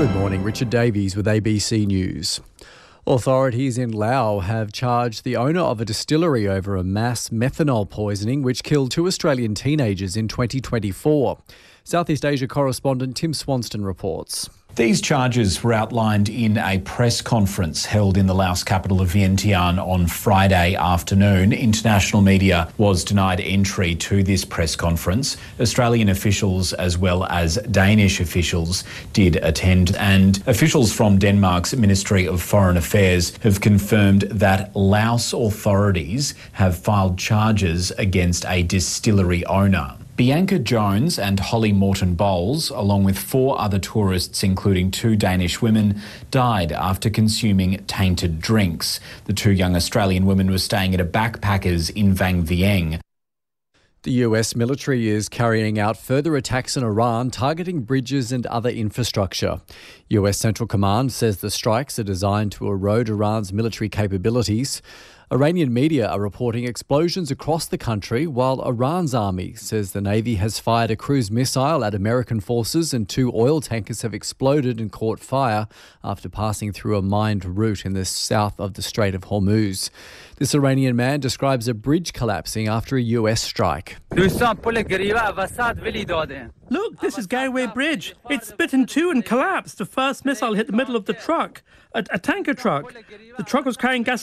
Good morning, Richard Davies with ABC News. Authorities in Laos have charged the owner of a distillery over a mass methanol poisoning which killed 2 Australian teenagers in 2024. Southeast Asia correspondent Tim Swanston reports. These charges were outlined in a press conference held in the Laos capital of Vientiane on Friday afternoon. International media was denied entry to this press conference. Australian officials as well as Danish officials did attend, and officials from Denmark's Ministry of Foreign Affairs have confirmed that Laos authorities have filed charges against a distillery owner. Bianca Jones and Holly Morton Bowles, along with 4 other tourists, including 2 Danish women, died after consuming tainted drinks. The 2 young Australian women were staying at a backpackers in Vang Vieng. The US military is carrying out further attacks in Iran, targeting bridges and other infrastructure. US Central Command says the strikes are designed to erode Iran's military capabilities. Iranian media are reporting explosions across the country, while Iran's army says the Navy has fired a cruise missile at American forces and 2 oil tankers have exploded and caught fire after passing through a mined route in the south of the Strait of Hormuz. This Iranian man describes a bridge collapsing after a US strike. Look, this is Gateway Bridge. It's split in 2 and collapsed. The first missile hit the middle of the truck, a tanker truck. The truck was carrying gas